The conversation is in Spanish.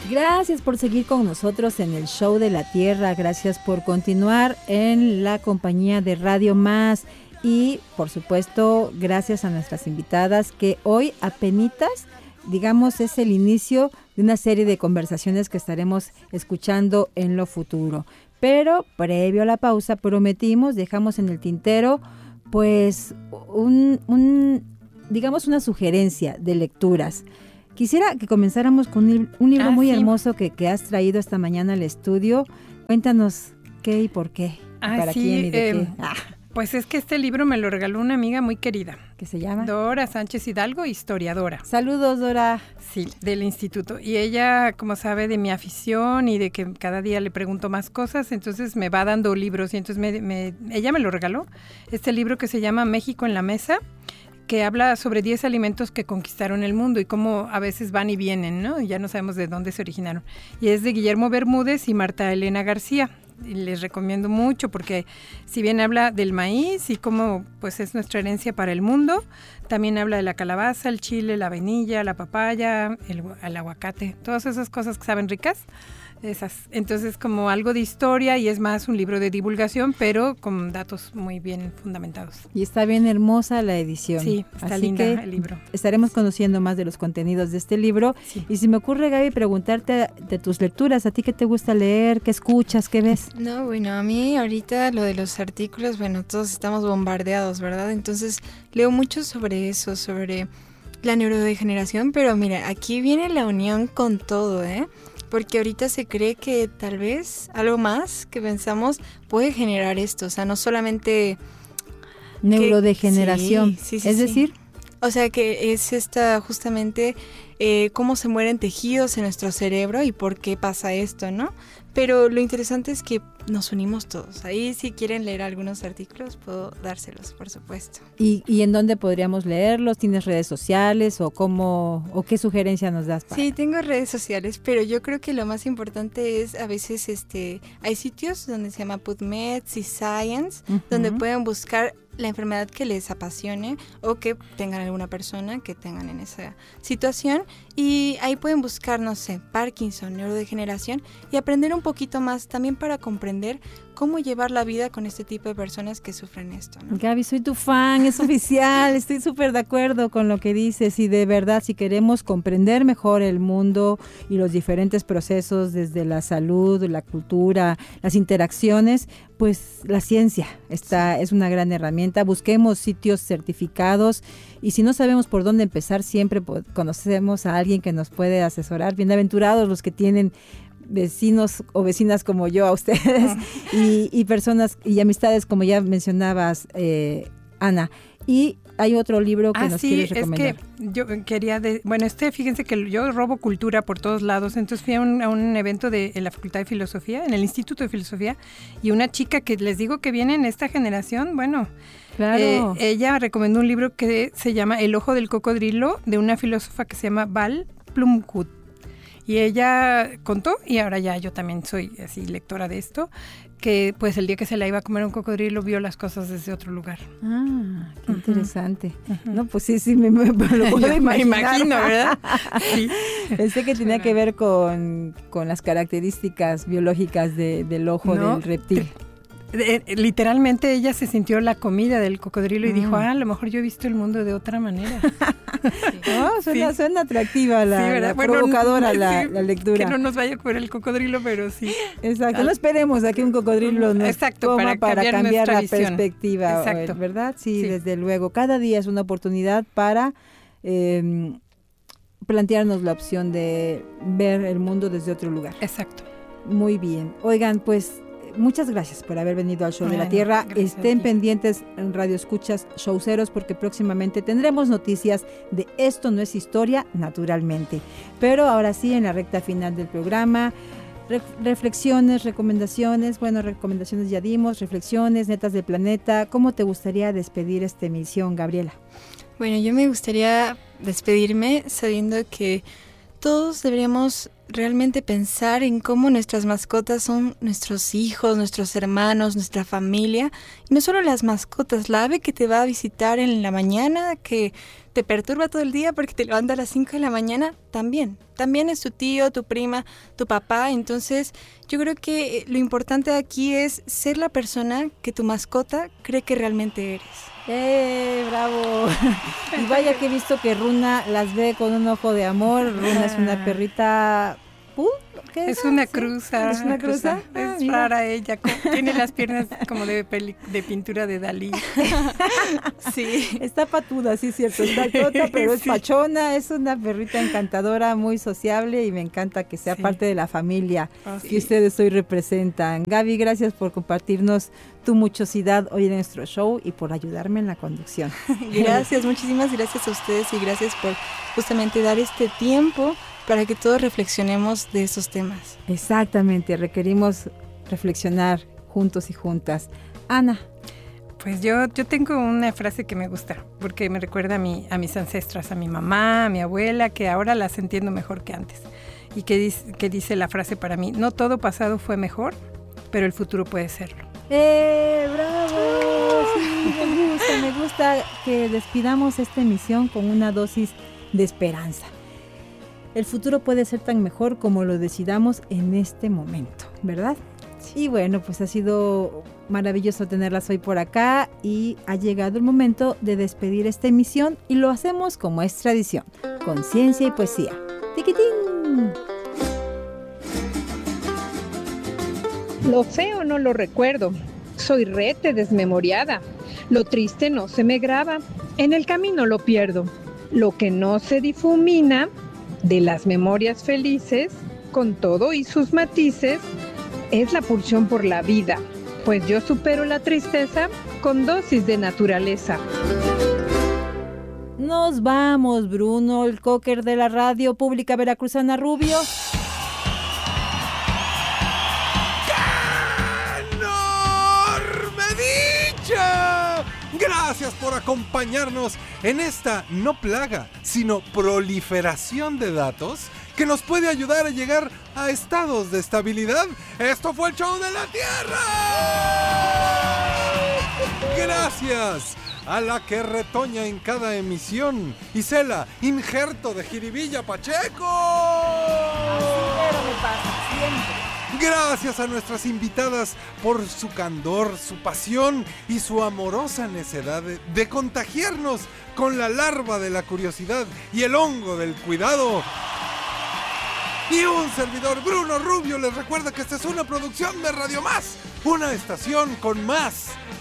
Gracias por seguir con nosotros en el Show de la Tierra, gracias por continuar en la compañía de Radio Más y por supuesto gracias a nuestras invitadas que hoy apenitas, digamos, es el inicio de una serie de conversaciones que estaremos escuchando en lo futuro. Pero previo a la pausa prometimos, dejamos en el tintero pues digamos una sugerencia de lecturas. Quisiera que comenzáramos con un libro muy hermoso que has traído esta mañana al estudio. Cuéntanos qué y por qué, para quién y de qué. Pues es que este libro me lo regaló una amiga muy querida. ¿Qué se llama? Dora Sánchez Hidalgo, historiadora. Saludos, Dora. Sí, del instituto. Y ella, como sabe de mi afición y de que cada día le pregunto más cosas, entonces me va dando libros. Y entonces ella me lo regaló. Este libro que se llama México en la Mesa, que habla sobre 10 alimentos que conquistaron el mundo y cómo a veces van y vienen, ¿no? Y ya no sabemos de dónde se originaron. Y es de Guillermo Bermúdez y Marta Elena García. Y les recomiendo mucho porque si bien habla del maíz y cómo pues es nuestra herencia para el mundo, también habla de la calabaza, el chile, la vainilla, la papaya, el aguacate, todas esas cosas que saben ricas. Entonces como algo de historia y es más un libro de divulgación, pero con datos muy bien fundamentados. Y está bien hermosa la edición. Sí, está así linda que el libro. Estaremos conociendo más de los contenidos de este libro. Sí. Y si me ocurre, Gaby, preguntarte de tus lecturas, ¿a ti qué te gusta leer? ¿Qué escuchas? ¿Qué ves? No, bueno, a mí ahorita lo de los artículos, bueno, todos estamos bombardeados, ¿verdad? Entonces leo mucho sobre eso, sobre la neurodegeneración, pero mira, aquí viene la unión con todo, porque ahorita se cree que tal vez algo más que pensamos puede generar esto, o sea, no solamente neurodegeneración, sí, es decir, o sea que es esta justamente cómo se mueren tejidos en nuestro cerebro y por qué pasa esto, ¿no? Pero lo interesante es que nos unimos todos. Ahí si quieren leer algunos artículos puedo dárselos, por supuesto. ¿Y en dónde podríamos leerlos? ¿Tienes redes sociales o qué sugerencia nos das? Sí, tengo redes sociales, pero yo creo que lo más importante es a veces hay sitios donde se llama PubMed y Science, donde pueden buscar la enfermedad que les apasione o que tengan alguna persona que tengan en esa situación y ahí pueden buscar, no sé, Parkinson, neurodegeneración y aprender un poquito más también para comprender cómo llevar la vida con este tipo de personas que sufren esto, ¿no? Gaby, soy tu fan, es oficial, estoy súper de acuerdo con lo que dices y de verdad si queremos comprender mejor el mundo y los diferentes procesos desde la salud, la cultura, las interacciones, pues la ciencia es una gran herramienta. Busquemos sitios certificados y si no sabemos por dónde empezar, siempre conocemos a alguien que nos puede asesorar. Bienaventurados los que tienen vecinos o vecinas como yo a ustedes y personas y amistades como ya mencionabas, Ana. Y hay otro libro que nos quieres recomendar. Es que yo quería, fíjense que yo robo cultura por todos lados, entonces fui a un evento en la Facultad de Filosofía, en el Instituto de Filosofía, y una chica que les digo que viene en esta generación, bueno, claro. Ella recomendó un libro que se llama El ojo del cocodrilo, de una filósofa que se llama Val Plumwood. Y ella contó, y ahora ya yo también soy así lectora de esto, que pues el día que se la iba a comer un cocodrilo vio las cosas desde otro lugar. Ah, qué interesante. No, pues sí, me lo puedo imaginar. Me imagino, ¿verdad? Sí. Pensé que tenía que ver con las características biológicas del ojo del reptil. Literalmente ella se sintió la comida del cocodrilo y dijo, a lo mejor yo he visto el mundo de otra manera. Suena atractiva provocadora la lectura. Que no nos vaya a comer el cocodrilo, pero sí. Exacto, no esperemos a que un cocodrilo nos coma para cambiar la perspectiva. Exacto. ¿Verdad? Sí, desde luego. Cada día es una oportunidad para plantearnos la opción de ver el mundo desde otro lugar. Exacto. Muy bien. Oigan, pues muchas gracias por haber venido al Show de la Tierra. Estén pendientes en Radio Escuchas Showceros porque próximamente tendremos noticias de Esto no es historia, naturalmente. Pero ahora sí, en la recta final del programa, reflexiones, recomendaciones. Bueno, recomendaciones ya dimos, reflexiones, netas del planeta. ¿Cómo te gustaría despedir esta emisión, Gabriela? Bueno, yo me gustaría despedirme sabiendo que todos deberíamos realmente pensar en cómo nuestras mascotas son nuestros hijos, nuestros hermanos, nuestra familia. Y no solo las mascotas, la ave que te va a visitar en la mañana, que te perturba todo el día porque te levanta a las 5 de la mañana, también es tu tío, tu prima, tu papá. Entonces yo creo que lo importante aquí es ser la persona que tu mascota cree que realmente eres. ¡Bravo! Y vaya que he visto que Runa las ve con un ojo de amor. Runa es una perrita... ¿Qué es una cruza. ¿Es una cruza? Es rara ella, tiene las piernas como de pintura de Dalí. Sí. Está patuda, sí es cierto, está tota, pero es pachona, es una perrita encantadora, muy sociable y me encanta que sea parte de la familia que ustedes hoy representan. Gaby, gracias por compartirnos tu muchosidad hoy en nuestro show y por ayudarme en la conducción. Gracias, muchísimas gracias a ustedes y gracias por justamente dar este tiempo para que todos reflexionemos de esos temas. Exactamente, requerimos reflexionar juntos y juntas. Ana. Pues yo tengo una frase que me gusta, porque me recuerda a mis ancestras, a mi mamá, a mi abuela, que ahora las entiendo mejor que antes. Y que dice la frase para mí: no todo pasado fue mejor, pero el futuro puede serlo. ¡Bravo! Sí, me gusta que despidamos esta emisión con una dosis de esperanza. El futuro puede ser tan mejor como lo decidamos en este momento, ¿verdad? Sí. Y bueno, pues ha sido maravilloso tenerlas hoy por acá y ha llegado el momento de despedir esta emisión y lo hacemos como es tradición, con ciencia y poesía. ¡Tiquitín! Lo feo no lo recuerdo, soy rete desmemoriada. Lo triste no se me graba, en el camino lo pierdo. Lo que no se difumina de las memorias felices, con todo y sus matices, es la pulsión por la vida, pues yo supero la tristeza con dosis de naturaleza. Nos vamos, Bruno, el cocker de la radio pública veracruzana Rubio. Gracias por acompañarnos en esta no plaga, sino proliferación de datos que nos puede ayudar a llegar a estados de estabilidad. Esto fue el show de la Tierra. Gracias a la que retoña en cada emisión, Isela, injerto de Jiribilla Pacheco. Así me pasa siempre. Gracias a nuestras invitadas por su candor, su pasión y su amorosa necedad de contagiarnos con la larva de la curiosidad y el hongo del cuidado. Y un servidor, Bruno Rubio, les recuerda que esta es una producción de Radio Más, una estación con más